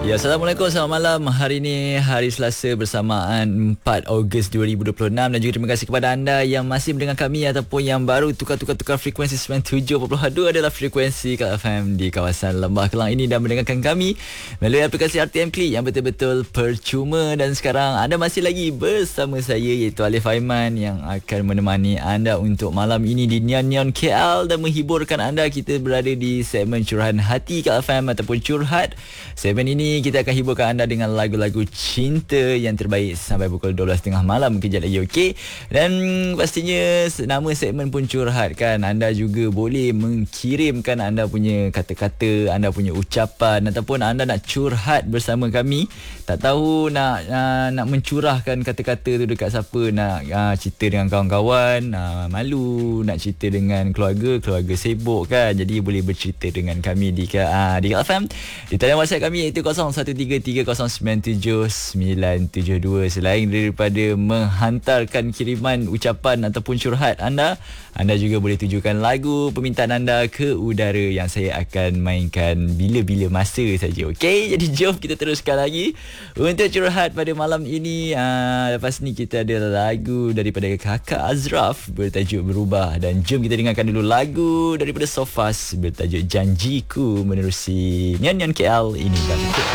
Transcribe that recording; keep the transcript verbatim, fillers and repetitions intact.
Ya, Assalamualaikum, selamat malam. Hari ini hari Selasa bersamaan empat Ogos dua ribu dua puluh enam, dan juga terima kasih kepada anda yang masih mendengar kami ataupun yang baru tukar-tukar-tukar frekuensi sembilan puluh tujuh perpuluhan dua adalah frekuensi Kak F M di kawasan Lembah Kelang ini dan mendengarkan kami melalui aplikasi R T M Klik yang betul-betul percuma. Dan sekarang anda masih lagi bersama saya, iaitu Alif Aiman, yang akan menemani anda untuk malam ini di Neon Neon K L dan menghiburkan anda. Kita berada di segmen Curahan Hati Kak F M ataupun Curhat. Segmen ini kita akan hiburkan anda dengan lagu-lagu cinta yang terbaik sampai pukul dua belas tiga puluh malam. Kejap lagi, okey. Dan pastinya nama segmen pun curhat kan. Anda juga boleh mengirimkan anda punya kata-kata, anda punya ucapan, ataupun anda nak curhat bersama kami. Tak tahu nak uh, nak mencurahkan kata-kata tu dekat siapa, nak uh, cerita dengan kawan-kawan, uh, malu nak cerita dengan keluarga, keluarga sibuk kan. Jadi boleh bercerita dengan kami di uh, di F M di talian WhatsApp kami, iaitu kosong satu tiga tiga kosong sembilan tujuh sembilan tujuh dua. Selain daripada menghantarkan kiriman ucapan ataupun curhat anda, anda juga boleh tujukan lagu permintaan anda ke udara yang saya akan mainkan bila-bila masa saja. Okey, jadi jom kita teruskan lagi untuk curhat pada malam ini. Aa, lepas ni kita ada lagu daripada Kakak Azraf bertajuk Berubah, dan jom kita dengarkan dulu lagu daripada Sofas bertajuk Janjiku menerusi Neon Neon K L ini. Berikut